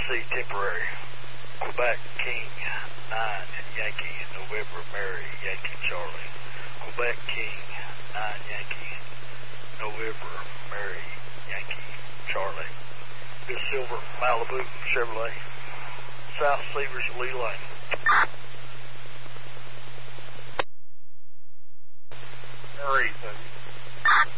C, temporary. Quebec, King, 9, Yankee, November, Mary, Yankee, Charlie. Quebec, King, 9, Yankee, November, Mary, Yankee, Charlie. Miss Silver, Malibu, Chevrolet. South Severs, Lee Lane. Mary,